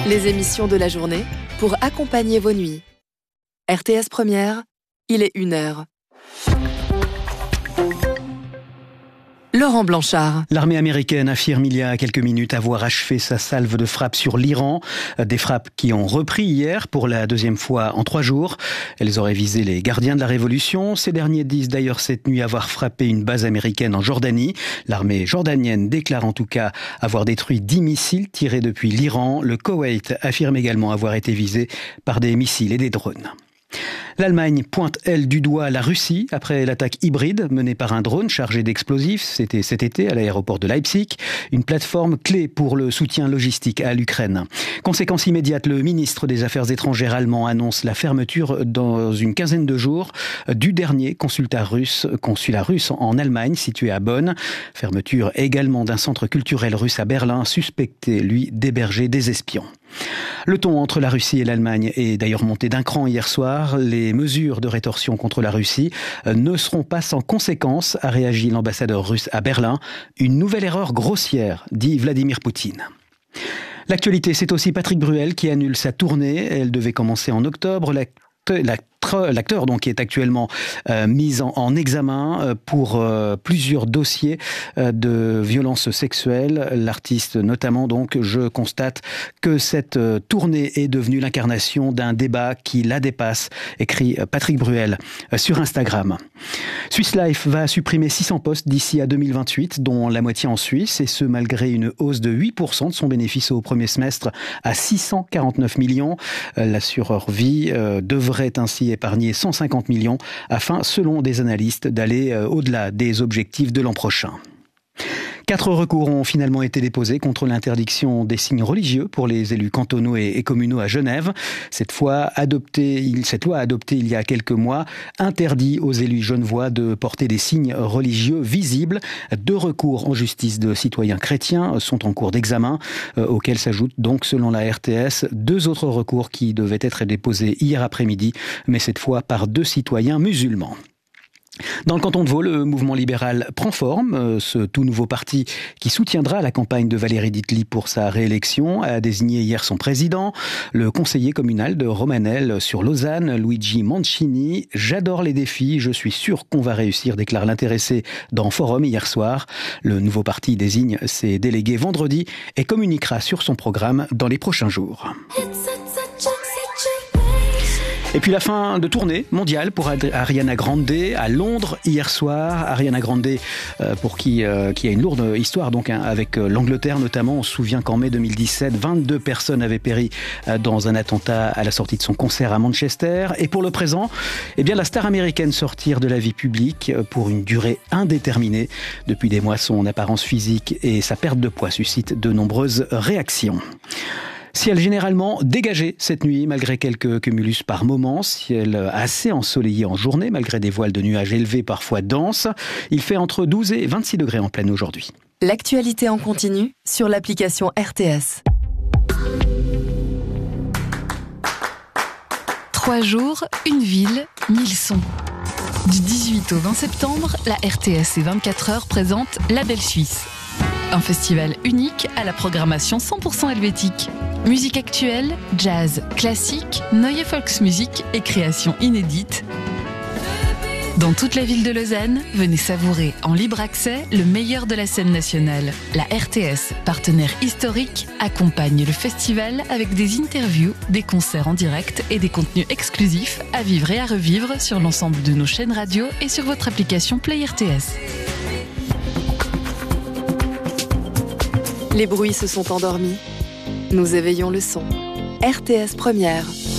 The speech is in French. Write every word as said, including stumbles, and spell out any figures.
Les émissions de la journée pour accompagner vos nuits. R T S Première, il est une heure. Laurent Blanchard. L'armée américaine affirme il y a quelques minutes avoir achevé sa salve de frappe sur l'Iran. Des frappes qui ont repris hier pour la deuxième fois en trois jours. Elles auraient visé les gardiens de la révolution. Ces derniers disent d'ailleurs cette nuit avoir frappé une base américaine en Jordanie. L'armée jordanienne déclare en tout cas avoir détruit dix missiles tirés depuis l'Iran. Le Koweït affirme également avoir été visé par des missiles et des drones. L'Allemagne pointe, elle, du doigt la Russie après l'attaque hybride menée par un drone chargé d'explosifs. C'était cet été à l'aéroport de Leipzig, une plateforme clé pour le soutien logistique à l'Ukraine. Conséquence immédiate, le ministre des Affaires étrangères allemand annonce la fermeture dans une quinzaine de jours du dernier consulat russe, consulat russe en Allemagne, situé à Bonn. Fermeture également d'un centre culturel russe à Berlin, suspecté, lui, d'héberger des espions. Le ton entre la Russie et l'Allemagne est d'ailleurs monté d'un cran hier soir. Les mesures de rétorsion contre la Russie ne seront pas sans conséquences, a réagi l'ambassadeur russe à Berlin. Une nouvelle erreur grossière, dit Vladimir Poutine. L'actualité, c'est aussi Patrick Bruel qui annule sa tournée. Elle devait commencer en octobre. La L'acteur donc est actuellement euh, mis en, en examen euh, pour euh, plusieurs dossiers euh, de violences sexuelles. L'artiste notamment, donc, je constate que cette euh, tournée est devenue l'incarnation d'un débat qui la dépasse, écrit euh, Patrick Bruel euh, sur Instagram. Swiss Life va supprimer six cents postes d'ici à deux mille vingt-huit, dont la moitié en Suisse, et ce malgré une hausse de huit pour cent de son bénéfice au premier semestre à six cent quarante-neuf millions. Euh, l'assureur vie euh, devrait ainsi épargner cent cinquante millions afin, selon des analystes, d'aller au-delà des objectifs de l'an prochain. Quatre recours ont finalement été déposés contre l'interdiction des signes religieux pour les élus cantonaux et communaux à Genève. Cette fois adoptée, cette loi adoptée il y a quelques mois interdit aux élus genevois de porter des signes religieux visibles. Deux recours en justice de citoyens chrétiens sont en cours d'examen, euh, auxquels s'ajoutent donc, selon la R T S, deux autres recours qui devaient être déposés hier après-midi, mais cette fois par deux citoyens musulmans. Dans le canton de Vaud, le mouvement libéral prend forme. Ce tout nouveau parti qui soutiendra la campagne de Valérie Ditely pour sa réélection a désigné hier son président, le conseiller communal de Romanel sur Lausanne, Luigi Mancini. J'adore les défis, je suis sûr qu'on va réussir, déclare l'intéressé dans Forum hier soir. Le nouveau parti désigne ses délégués vendredi et communiquera sur son programme dans les prochains jours. Et puis la fin de tournée mondiale pour Ariana Grande à Londres hier soir. Ariana Grande, euh, pour qui, euh, qui a une lourde histoire donc hein, avec euh, l'Angleterre notamment. On se souvient qu'en mai deux mille dix-sept, vingt-deux personnes avaient péri euh, dans un attentat à la sortie de son concert à Manchester. Et pour le présent, eh bien la star américaine sortir de la vie publique pour une durée indéterminée. Depuis des mois, son apparence physique et sa perte de poids suscitent de nombreuses réactions. Ciel généralement dégagé cette nuit, malgré quelques cumulus par moments. Ciel assez ensoleillé en journée, malgré des voiles de nuages élevés, parfois denses. Il fait entre douze et vingt-six degrés en pleine aujourd'hui. L'actualité en continu sur l'application R T S. Trois jours, une ville, mille sons. Du dix-huit au vingt septembre, la R T S et vingt-quatre heures présente La Belle Suisse. Un festival unique à la programmation cent pour cent helvétique. Musique actuelle, jazz, classique, Neue Volksmusik et créations inédites. Dans toute la ville de Lausanne, venez savourer en libre accès le meilleur de la scène nationale. La R T S, partenaire historique, accompagne le festival avec des interviews, des concerts en direct et des contenus exclusifs à vivre et à revivre sur l'ensemble de nos chaînes radio et sur votre application Play R T S. Les bruits se sont endormis. Nous éveillons le son. R T S Première.